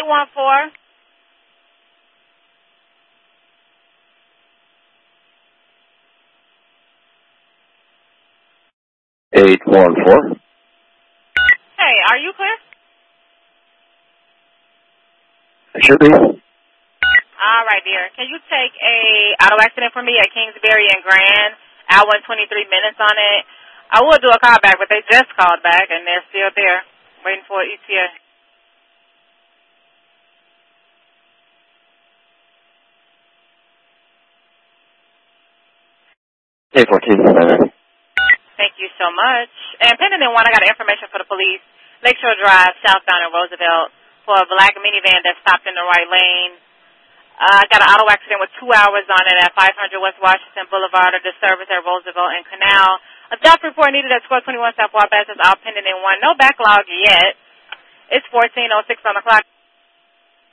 814. 814. Hey, are you clear? It should be. All right, dear. Can you take a auto accident for me at Kingsbury and Grand? Hour and 23 minutes on it. I would do a call back, but they just called back, and they're still there waiting for ETA. 814. Thank you so much. And pending in one, I got information for the police. Lakeshore Drive, southbound in Roosevelt, for a black minivan that stopped in the right lane. I got an auto accident with 2 hours on it at 500 West Washington Boulevard, a disservice at Roosevelt and Canal. A doc report needed at 1221 South Wabash is all pending in one. No backlog yet. It's 14:06 on the clock.